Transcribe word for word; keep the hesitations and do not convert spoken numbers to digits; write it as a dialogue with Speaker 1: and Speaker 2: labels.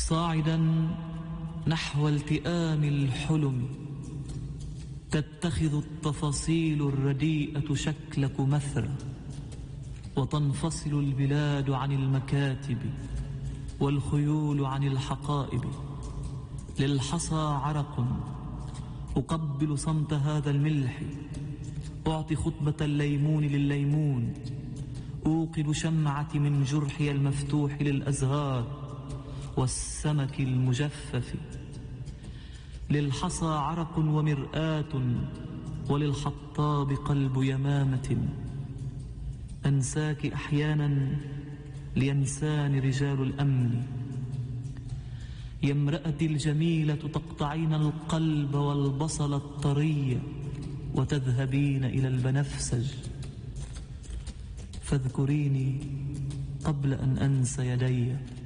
Speaker 1: صاعدا نحو التئام الحلم تتخذ التفاصيل الرديئة شكل كمثرى، وتنفصل البلاد عن المكاتب والخيول عن الحقائب. للحصى عرق أقبل صمت هذا الملح، أعطي خطبة الليمون لليمون، أوقد شمعتي من جرحي المفتوح للأزهار والسمك المجفف. للحصى عرق ومرآة، وللحطاب قلب يمامة. أنساك أحيانا لينساني رجال الأمن. يا امرأتي الجميلة تقطعين القلب والبصل الطري وتذهبين إلى البنفسج، فاذكريني قبل أن أنسى يدي.